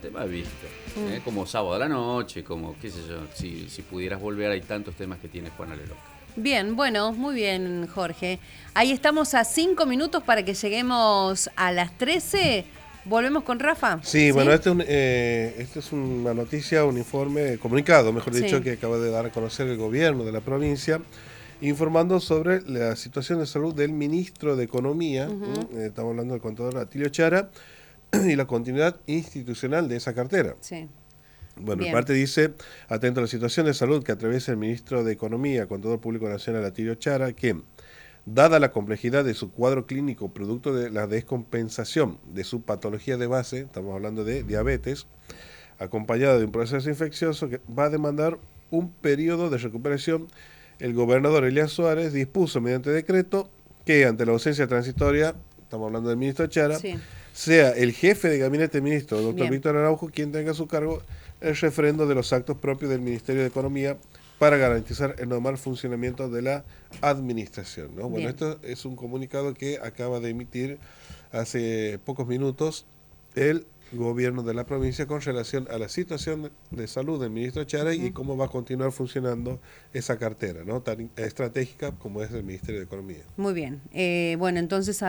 tema visto. Como Sábado a la Noche, como qué sé yo, si pudieras volver, hay tantos temas que tiene Juana Leloca. Bien, bueno, muy bien, Jorge. Ahí estamos a 5 minutos para que lleguemos a las 13. ¿Volvemos con Rafa? Sí, bueno, este es una noticia, un informe, comunicado, mejor dicho, que acaba de dar a conocer el gobierno de la provincia, informando sobre la situación de salud del ministro de Economía, estamos hablando del contador Atilio Chara, y la continuidad institucional de esa cartera. Sí. Bueno, en parte dice, atento a la situación de salud que atraviesa el ministro de Economía, Contador Público Nacional Atilio Chara, que, dada la complejidad de su cuadro clínico producto de la descompensación de su patología de base, estamos hablando de diabetes, acompañada de un proceso infeccioso que va a demandar un periodo de recuperación, el gobernador Elías Suárez dispuso mediante decreto que ante la ausencia transitoria, estamos hablando del ministro Chara, sea el jefe de gabinete ministro, el doctor Víctor Araujo, quien tenga a su cargo el refrendo de los actos propios del Ministerio de Economía para garantizar el normal funcionamiento de la administración, ¿no? Bueno, esto es un comunicado que acaba de emitir hace pocos minutos el gobierno de la provincia con relación a la situación de salud del ministro Chara y cómo va a continuar funcionando esa cartera, ¿no? Tan estratégica como es el Ministerio de Economía. Muy bien. Bueno, entonces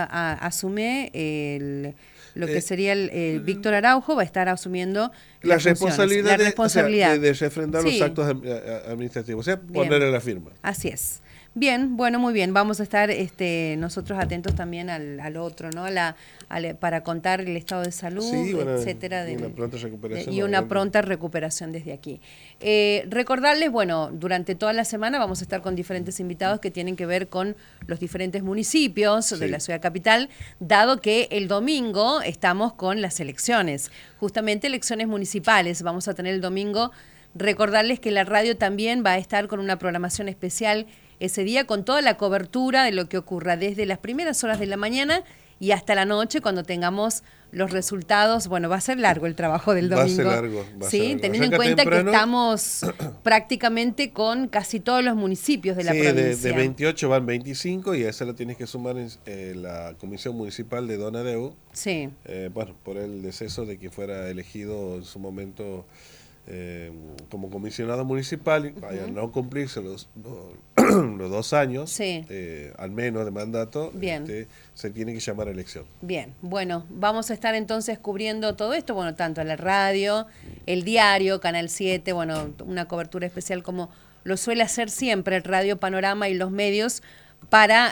asume lo que sería el Víctor Araujo, va a estar asumiendo la responsabilidad, de refrendar los actos administrativos, o sea, ponerle la firma. Así es. Bien, bueno, muy bien. Vamos a estar nosotros atentos también al otro, ¿no? Para contar el estado de salud, etcétera. Una pronta recuperación. Y una pronta recuperación desde aquí. Recordarles, bueno, durante toda la semana vamos a estar con diferentes invitados que tienen que ver con los diferentes municipios de la ciudad capital, dado que el domingo estamos con las elecciones, justamente elecciones municipales. Vamos a tener el domingo. Recordarles que la radio también va a estar con una programación especial ese día con toda la cobertura de lo que ocurra desde las primeras horas de la mañana y hasta la noche cuando tengamos los resultados. Bueno, va a ser largo el trabajo del domingo. Va a ser largo. Teniendo en cuenta que estamos prácticamente con casi todos los municipios de la provincia. De 28 van 25 y a eso lo tienes que sumar la Comisión Municipal de Donadeu. Sí. Bueno, por el deceso de que fuera elegido en su momento como comisionado municipal, al no cumplirse los 2 años, al menos de mandato, se tiene que llamar a elección. Bien, bueno, vamos a estar entonces cubriendo todo esto, bueno, tanto en la radio, el diario, Canal 7, bueno, una cobertura especial como lo suele hacer siempre el Radio Panorama y los medios para